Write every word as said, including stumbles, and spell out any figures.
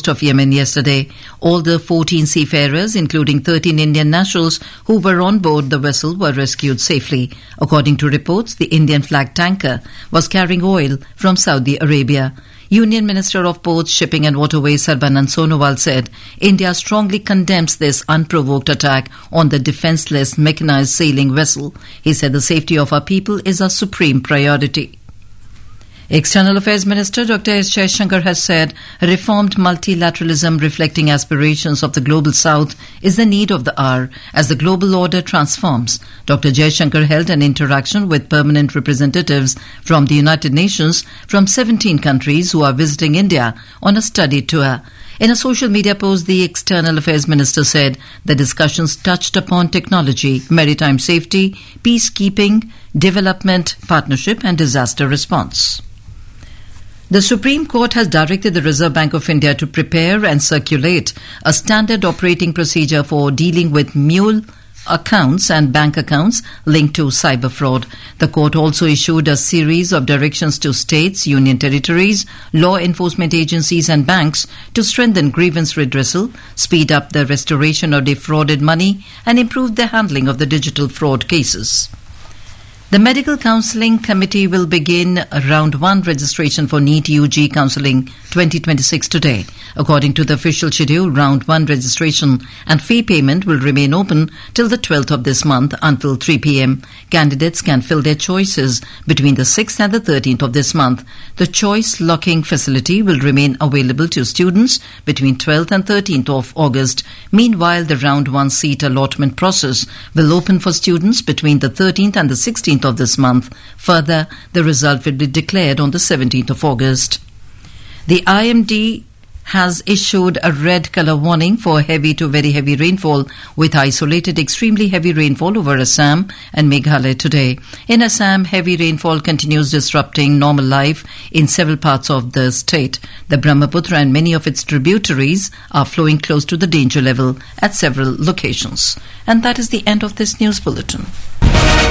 coast of Yemen yesterday. All the fourteen seafarers, including thirteen Indian nationals who were on board the vessel, were rescued safely. According to reports, the Indian flag tanker was carrying oil from Saudi Arabia. Union Minister of Ports, Shipping and Waterways Sarbanand Sonowal said India strongly condemns this unprovoked attack on the defenceless mechanized sailing vessel. He said the safety of our people is our supreme priority. External Affairs Minister Doctor S. Jaishankar has said reformed multilateralism reflecting aspirations of the global south is the need of the hour as the global order transforms. Doctor Jaishankar held an interaction with permanent representatives from the United Nations from seventeen countries who are visiting India on a study tour. In a social media post, the External Affairs Minister said the discussions touched upon technology, maritime safety, peacekeeping, development, partnership and disaster response. The Supreme Court has directed the Reserve Bank of India to prepare and circulate a standard operating procedure for dealing with mule accounts and bank accounts linked to cyber fraud. The court also issued a series of directions to states, union territories, law enforcement agencies and banks to strengthen grievance redressal, speed up the restoration of defrauded money and improve the handling of the digital fraud cases. The Medical Counselling Committee will begin round one registration for NEET U G Counselling twenty twenty-six today. According to the official schedule, round one registration and fee payment will remain open till the twelfth of this month until three p.m. Candidates can fill their choices between the sixth and the thirteenth of this month. The choice locking facility will remain available to students between twelfth and thirteenth of August. Meanwhile, the round one seat allotment process will open for students between the thirteenth and the sixteenth of this month. Further, the result will be declared on the seventeenth of August. The I M D has issued a red colour warning for heavy to very heavy rainfall with isolated extremely heavy rainfall over Assam and Meghalaya today. In Assam, heavy rainfall continues disrupting normal life in several parts of the state. The Brahmaputra and many of its tributaries are flowing close to the danger level at several locations. And that is the end of this news bulletin.